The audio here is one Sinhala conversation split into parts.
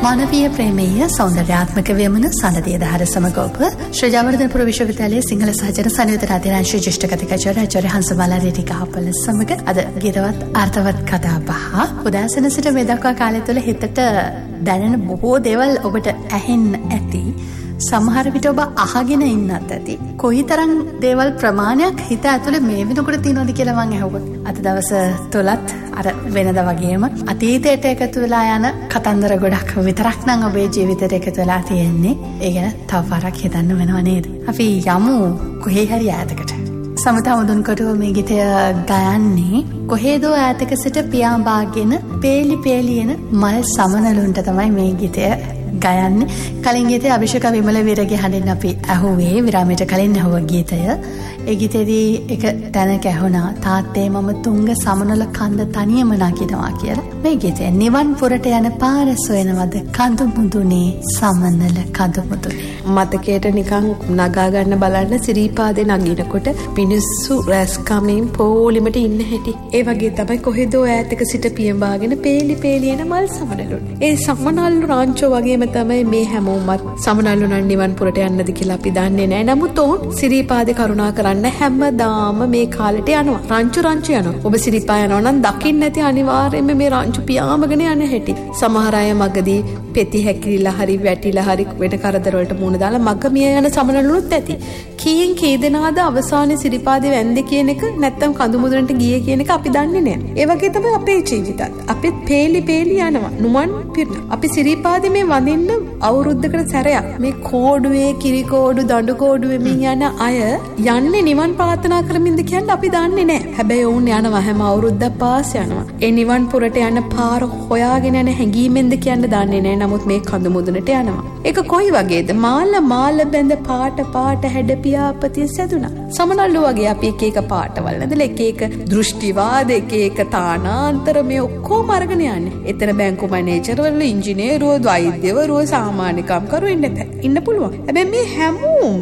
මානවීය ප්‍රේමීය සෞන්දර්යාත්මක වේමන සනදිය දහර සමග ඔබ ශ්‍රී ජයවර්ධනපුර විශ්වවිද්‍යාලයේ සිංහල සහ ජන සංයුත අධ්‍යනාංශයේ ජ්‍යෙෂ්ඨ කතිකාචාර්ය ආචාර්ය හංසමාලා රේටිකාපල සමග අද ගිරවත් අර්ථවත් කතා බහ උදෑසන සිට මේ දක්වා කාලය තුළ හිතට දැනෙන බොහෝ දේවල් ඔබට ඇහෙන්න ඇති. සමහර විට ඔබ අහගෙන ඉන්නත් ඇති. කොයිතරම් දේවල් ප්‍රමාණයක් හිත ඇතුලේ මේ වෙනකොට තියෙනවද කියලා මම අහුවොත් අද දවස තුලත් අර වෙනද වගේම අතීතයට එකතු වෙලා යන කතන්දර ගොඩක් විතරක් නම් ඔබේ ජීවිතේට එකතු වෙලා තියෙන්නේ. ඒ ගැන තව පාරක් හිතන්න වෙනව නේද? අපි යමු කොහේ හරි ඈතකට. සමතමුදුන් කොටුව මේ ගීතය ගයන්නේ කොහේදෝ ඈතක සිට පියාඹාගෙන පේලි පේලියන මල් සමනලුන්ට තමයි මේ ගීතය ගයන්නේ. කලින් ගීතය අභිෂේක විමල වීරගේ හඬින් අපි අහුවේ විරාමයට කලින් අහුව ගීතය. ඒ ගීතේදී එක තැනක ඇහුණා තාත්තේ මම තුංග සමනල කන්ද තනියම නගිනවා කියලා. මේ ගීතය නිවන් පුරට යන පාර සොයනවද කඳු මුදුනේ සමනල කඳු මුදුනේ. මතකයට නිකන් නගා ගන්න බලන්න සිරිපාදේ නගිනකොට මිනිස්සු රැස්කමින් පොලිමට ඉන්න හැටි. ඒ වගේ තමයි කොහෙදෝ ඈතක සිට පියඹාගෙන පේලි පේලියන මල් සමනලුන්. ඒ සමනල්ලු රාංචෝ වගේම තමයි මේ හැමෝමත් සමනල්ලු නම් නිවන් පුරට යන්නද කියලා අපි දන්නේ නැහැ. නමුත් ඔවුන් සිරිපාදේ කරුණා කරන්න හැමදාම මේ කාලෙට යනවා. රංචු යනවා. ඔබ සිරිපා යනවා නම් දකින්න නැති අනිවාර්යයෙන්ම මේ රංචු පියාඹගෙන යන හැටි. සමහර අය මගදී පෙති හැකිලිලා හරි වැටිලා හරි වෙන කරදර වලට මුහුණ දාලා මග මිය යන සමනලුනුත් ඇති. කී දෙනාද අවසානයේ සිරිපාදේ වැන්දේ කියන එක නැත්තම් කඳු මුදුනට ගියේ කියන එක අපි දන්නේ නැහැ. ඒ වගේ තමයි අපේ ජීවිතත්. අපිත් පේලි යනවා. නුමන් අපි සිරිපාදේ මේ වඳින්න අවුරුද්දකට සැරයක් මේ කෝඩුවේ කිරි කෝඩු දඬු කෝඩුවේ මින් යන අය යන්නේ නිවන් ප්‍රාර්ථනා කරමින්ද කියන්නේ අපි දන්නේ නැහැ. හැබැයි වුන් යනවා හැම අවුරුද්දක් පාස් යනවා. ඒ නිවන් පුරට යන පාර හොයාගෙන යන හැඟීමෙන්ද කියන්නේ දන්නේ නැහැ. නමුත් මේ කඳු මුදුනට යනවා. ඒක කොයි වගේද? මාල බැඳ පාට හැඩ පියාපතිය සැදුනා. සමනල්ලු වගේ අපි එක පාටවල් නැදලා එක දෘෂ්ටිවාද එක තානාන්තර මේ ඔක්කොම අරගෙන යන්නේ. එතන බැංකු මැනේජර්වරු ඉංජිනේරුවෝ වෛද්‍යවරුවෝ සාමාන්‍ය කම්කරු ඉන්න පුළුවන්. හැබැයි මේ හැමෝම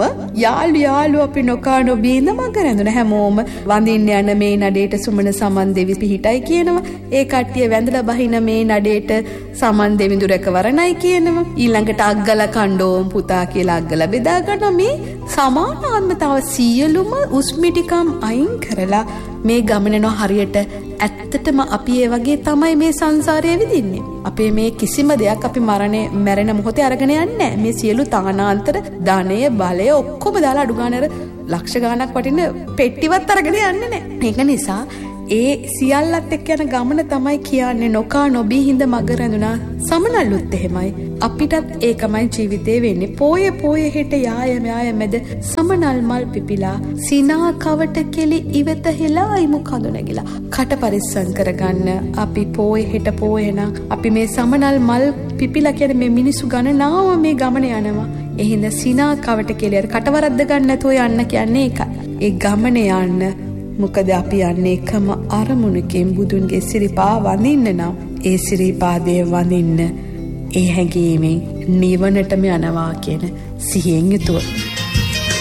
යාළු අපි නොකා නොබීඳ මග රැඳුන හැමෝම වඳින්න යන මේ නඩේට සුමන සමන් දෙවි පිහිටයි කියනවා. ඒ කට්ටිය වැඳලා බහින මේ නඩේට සමන් දෙවිඳු රැකවරණයි කියනවා. ඊළඟට අග්ගල කණ්ඩෝම් පුතා කියලා අග්ගල බෙදා ගන්න මේ සමානාත්මතාව සියලුම උස්මිටිකම් අයින් කරලා මේ ගමනන හරියට ඇත්තටම අපි ඒ වගේ තමයි මේ සංසාරයේ විඳින්නේ. අපේ මේ කිසිම දෙයක් අපි මැරෙන මොහොතේ අරගෙන යන්නේ නැහැ. මේ සියලු තානාන්තර ධනය බලය ඔක්කොම දාලා අඩු ගානට ලක්ෂ ගාණක් වටින පෙට්ටිවත් අරගෙන යන්නේ නැහැ. ඒක නිසා ඒ සියල්ලත් එක්ක යන ගමන තමයි කියන්නේ නොකා නොබී හිඳ මග රැඳුනා. සමනල්ලුත් එහෙමයි. අපිටත් ඒකමයි ජීවිතේ වෙන්නේ. පෝය හෙට යාය මැද සමනල් මල් පිපිලා සිනා කවට කෙලි ඉවත හෙලා ඉමු කඳු නැගිලා. කට පරිස්සම් කරගන්න අපි පෝය හෙට පෝයනම් අපි මේ සමනල් මල් පිපිලා කියන මේ මිනිසු ගණනාව මේ ගමන යනවා. එහිඳ සිනා කවට කෙලි අර කටවරද්ද ගන්න නැතුව යන්න කියන්නේ ඒකයි. ඒ ගමන යන්න මොකද අපි යන්නේ එකම අරමුණකින් බුදුන්ගේ සිරිපා වඳින්න නම් ඒ සිරිපාදේ වඳින්න ඒ හැඟීමෙන් නිවනටම යනවා කියන සිහියෙන් යුතුව